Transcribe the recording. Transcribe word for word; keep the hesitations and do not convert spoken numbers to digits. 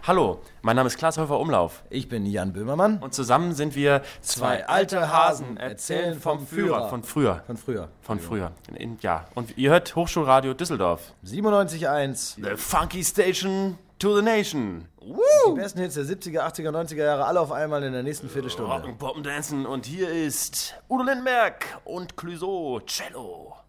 Hallo, mein Name ist Klaas Häufer-Umlauf. Ich bin Jan Böhmermann. Und zusammen sind wir zwei alte Hasen, erzählen vom Führer. Von früher. Von früher. Von früher. In, ja, und ihr hört Hochschulradio Düsseldorf. siebenundneunzig Komma eins. The Funky Station to the Nation. Woo! Die besten Hits der siebziger, achtziger, neunziger Jahre, alle auf einmal in der nächsten Viertelstunde. Rocken, Poppen, Dancen und hier ist Udo Lindenberg und Clouseau, Cello.